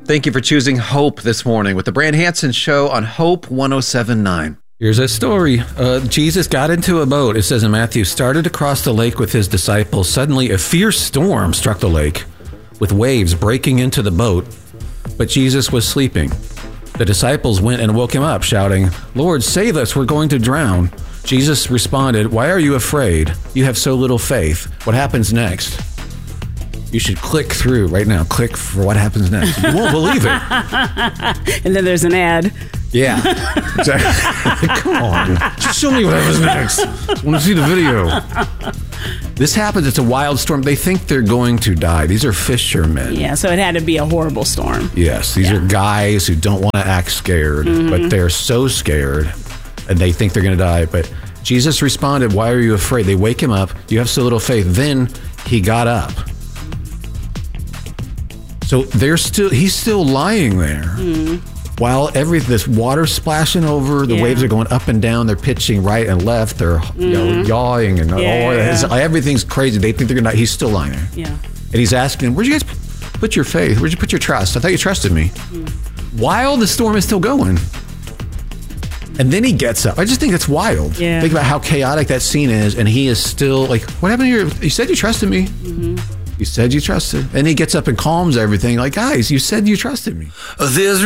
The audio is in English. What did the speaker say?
Thank you for choosing Hope this morning with the Brand Hansen Show on Hope 107.9. Here's a story. Jesus got into a boat, it says in Matthew, started to cross the lake with his disciples. Suddenly, a fierce storm struck the lake, with waves breaking into the boat, but Jesus was sleeping. The disciples went and woke him up, shouting, "Lord, save us, we're going to drown." Jesus responded, "Why are you afraid? You have so little faith." What happens next? You should click through right now. Click for what happens next. You won't believe it. And then there's an ad. Yeah. Exactly. Come on. Just show me what happens next. I want to see the video. This happens. It's a wild storm. They think they're going to die. These are fishermen. Yeah, so it had to be a horrible storm. Yes. These are guys who don't want to act scared, but they're so scared and they think they're going to die. But Jesus responded, "Why are you afraid?" They wake him up. "You have so little faith." Then he got up. So he's still lying there. While this water splashing over, the waves are going up and down. They're pitching right and left. They're yawing and everything's crazy. They think they're gonna die. He's still lying there. Yeah. And he's asking them, "Where'd you guys put your faith? Where'd you put your trust? I thought you trusted me." While the storm is still going. And then he gets up. I just think it's wild. Yeah. Think about how chaotic that scene is. And he is still like, "What happened here? You said you trusted me." You said you trusted. And he gets up and calms everything. Like, "Guys, you said you trusted me." There's